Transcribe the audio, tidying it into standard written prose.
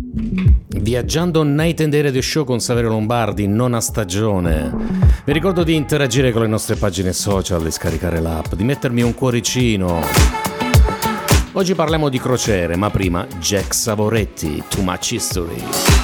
Viaggiando Night and Day Radio Show con Saverio Lombardi, nona stagione. Vi ricordo di interagire con le nostre pagine social, di scaricare l'app, di mettermi un cuoricino. Oggi parliamo di crociere, ma prima Jack Savoretti, Too Much History.